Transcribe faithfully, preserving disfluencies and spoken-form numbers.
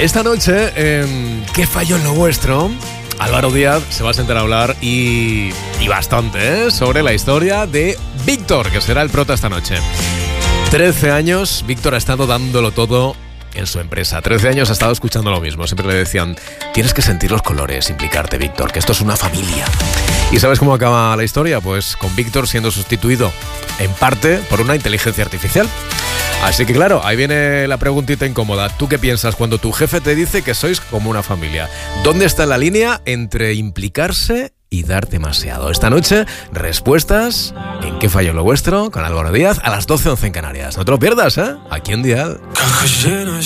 Esta noche, eh, ¿qué falló en lo vuestro? Álvaro Díaz se va a sentar a hablar y, y bastante, ¿eh? sobre la historia de Víctor, que será el prota esta noche. trece años, Víctor ha estado dándolo todo en su empresa. trece años ha estado escuchando lo mismo. Siempre le decían, tienes que sentir los colores, implicarte, Víctor, que esto es una familia. ¿Y sabes cómo acaba la historia? Pues con Víctor siendo sustituido en parte por una inteligencia artificial. Así que claro, ahí viene la preguntita incómoda. ¿Tú qué piensas cuando tu jefe te dice que sois como una familia? ¿Dónde está la línea entre implicarse y dar demasiado? Esta noche, respuestas en ¿Qué falló lo vuestro? Con Álvaro Díaz a las doce once en Canarias. No te lo pierdas, ¿eh? Aquí en Dial.